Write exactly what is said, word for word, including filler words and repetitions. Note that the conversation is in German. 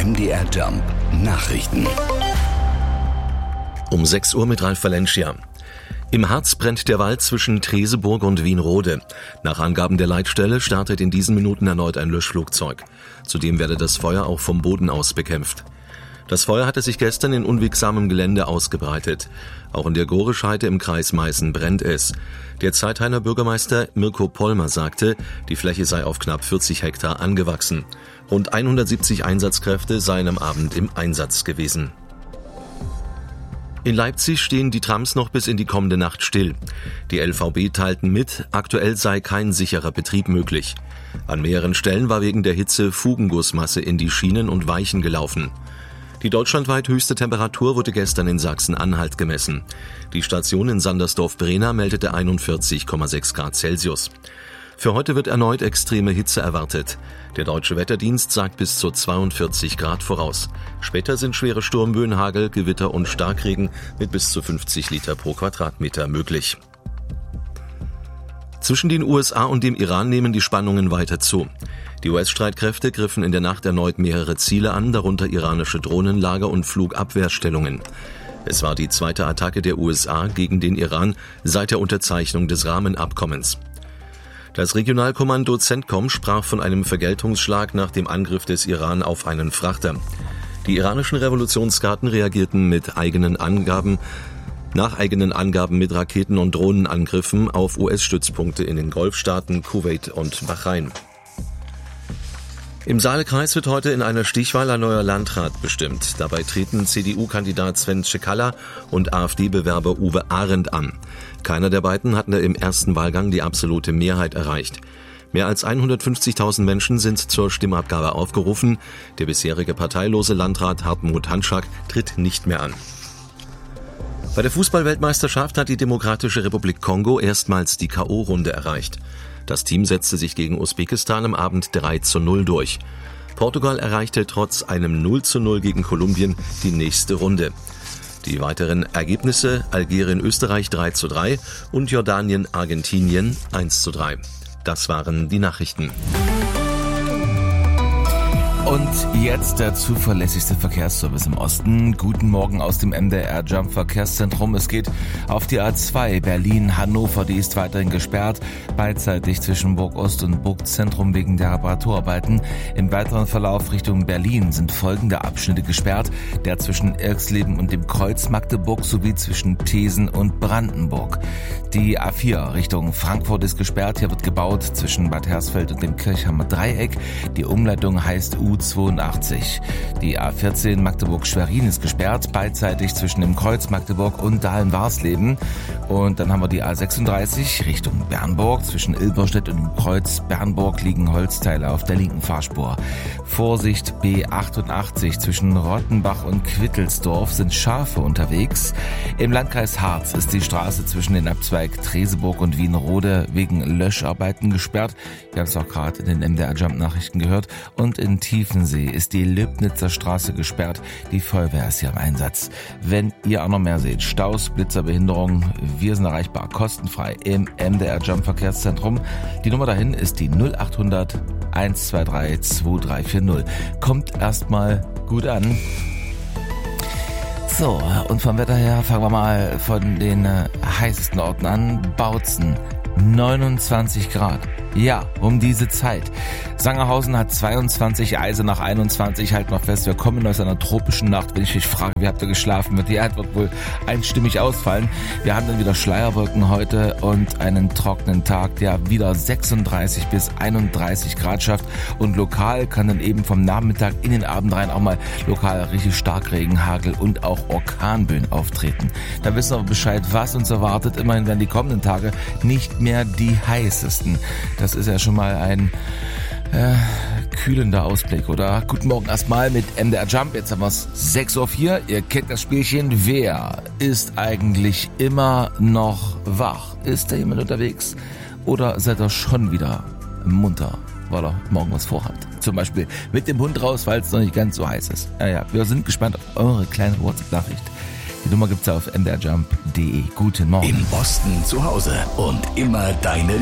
M D R Jump Nachrichten. Um sechs Uhr mit Ralf Valencia. Im Harz brennt der Wald zwischen Treseburg und Wienrode. Nach Angaben der Leitstelle startet in diesen Minuten erneut ein Löschflugzeug. Zudem werde das Feuer auch vom Boden aus bekämpft. Das Feuer hatte sich gestern in unwegsamem Gelände ausgebreitet. Auch in der Gorescheide im Kreis Meißen brennt es. Der Zeithainer Bürgermeister Mirko Pollmer sagte, die Fläche sei auf knapp vierzig Hektar angewachsen. Rund hundertsiebzig Einsatzkräfte seien am Abend im Einsatz gewesen. In Leipzig stehen die Trams noch bis in die kommende Nacht still. Die L V B teilten mit, aktuell sei kein sicherer Betrieb möglich. An mehreren Stellen war wegen der Hitze Fugengussmasse in die Schienen und Weichen gelaufen. Die deutschlandweit höchste Temperatur wurde gestern in Sachsen-Anhalt gemessen. Die Station in Sandersdorf-Brena meldete einundvierzig Komma sechs Grad Celsius. Für heute wird erneut extreme Hitze erwartet. Der Deutsche Wetterdienst sagt bis zu zweiundvierzig Grad voraus. Später sind schwere Sturmböen, Hagel, Gewitter und Starkregen mit bis zu fünfzig Liter pro Quadratmeter möglich. Zwischen den U S A und dem Iran nehmen die Spannungen weiter zu. Die U S-Streitkräfte griffen in der Nacht erneut mehrere Ziele an, darunter iranische Drohnenlager und Flugabwehrstellungen. Es war die zweite Attacke der U S A gegen den Iran seit der Unterzeichnung des Rahmenabkommens. Das Regionalkommando CENTCOM sprach von einem Vergeltungsschlag nach dem Angriff des Iran auf einen Frachter. Die iranischen Revolutionsgarden reagierten mit eigenen Angaben, nach eigenen Angaben mit Raketen- und Drohnenangriffen auf U S-Stützpunkte in den Golfstaaten, Kuwait und Bahrain. Im Saalekreis wird heute in einer Stichwahl ein neuer Landrat bestimmt. Dabei treten C D U-Kandidat Sven Cekala und AfD-Bewerber Uwe Arendt an. Keiner der beiden hatten im ersten Wahlgang die absolute Mehrheit erreicht. Mehr als hundertfünfzigtausend Menschen sind zur Stimmabgabe aufgerufen. Der bisherige parteilose Landrat Hartmut Hanschak tritt nicht mehr an. Bei der Fußball-Weltmeisterschaft hat die Demokratische Republik Kongo erstmals die K O-Runde erreicht. Das Team setzte sich gegen Usbekistan am Abend drei zu null durch. Portugal erreichte trotz einem null zu null gegen Kolumbien die nächste Runde. Die weiteren Ergebnisse: Algerien-Österreich drei zu drei und Jordanien-Argentinien eins zu drei. Das waren die Nachrichten. Und jetzt der zuverlässigste Verkehrsservice im Osten. Guten Morgen aus dem M D R Jump Verkehrszentrum. Es geht auf die A zwei Berlin-Hannover. Die ist weiterhin gesperrt, beidseitig zwischen Burg Ost und Burg Zentrum wegen der Reparaturarbeiten. Im weiteren Verlauf Richtung Berlin sind folgende Abschnitte gesperrt: der zwischen Irxleben und dem Kreuz Magdeburg sowie zwischen Thesen und Brandenburg. Die A vier Richtung Frankfurt ist gesperrt. Hier wird gebaut zwischen Bad Hersfeld und dem Kirchheimer Dreieck. Die Umleitung heißt U zweiundachtzig. Die A vierzehn Magdeburg-Schwerin ist gesperrt, beidseitig zwischen dem Kreuz Magdeburg und Dahlen-Warsleben. Und dann haben wir die A sechsunddreißig Richtung Bernburg. Zwischen Ilberstedt und dem Kreuz Bernburg liegen Holzteile auf der linken Fahrspur. Vorsicht, B achtundachtzig zwischen Rottenbach und Quittelsdorf sind Schafe unterwegs. Im Landkreis Harz ist die Straße zwischen den Abzweig Treseburg und Wienrode wegen Löscharbeiten gesperrt. Wir haben es auch gerade in den M D R Jump Nachrichten gehört. Und in Tiefensee ist die Löbnitzer Straße gesperrt. Die Feuerwehr ist hier im Einsatz. Wenn ihr auch noch mehr seht, Staus, Blitzer, Behinderungen, wir sind erreichbar, kostenfrei im M D R Jump Verkehrszentrum. Die Nummer dahin ist die null achthundert eins zwei drei zwei drei vier null. Kommt erstmal gut an. So, und vom Wetter her fangen wir mal von den äh, heißesten Orten an. Bautzen, neunundzwanzig Grad. Ja, um diese Zeit. Sangerhausen hat zweiundzwanzig, Eisenach einundzwanzig. Halt noch fest, wir kommen aus einer tropischen Nacht. Wenn ich dich frage, wie habt ihr geschlafen, wird die Antwort wohl einstimmig ausfallen. Wir haben dann wieder Schleierwolken heute und einen trockenen Tag, der wieder sechsunddreißig bis einunddreißig Grad schafft. Und lokal kann dann eben vom Nachmittag in den Abend rein auch mal lokal richtig Starkregen, Hagel und auch Orkanböen auftreten. Da wissen wir Bescheid, was uns erwartet. Immerhin werden die kommenden Tage nicht mehr die heißesten. Das ist ja schon mal ein äh, kühlender Ausblick, oder? Guten Morgen erstmal mit M D R Jump. Jetzt haben wir es sechs Uhr vier. Ihr kennt das Spielchen. Wer ist eigentlich immer noch wach? Ist da jemand unterwegs? Oder seid ihr schon wieder munter, weil ihr morgen was vorhabt? Zum Beispiel mit dem Hund raus, weil es noch nicht ganz so heiß ist. Naja, wir sind gespannt auf eure kleine WhatsApp-Nachricht. Die Nummer gibt's auf m d r jump punkt d e. Guten Morgen. Im Osten zu Hause und immer deine